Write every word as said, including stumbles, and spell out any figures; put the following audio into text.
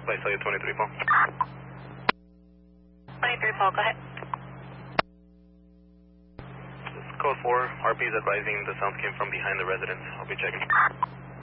Visalia twenty-three, Paul. twenty-three, Paul, go ahead. Code four, R P is advising the sounds came from behind the residence. I'll be checking.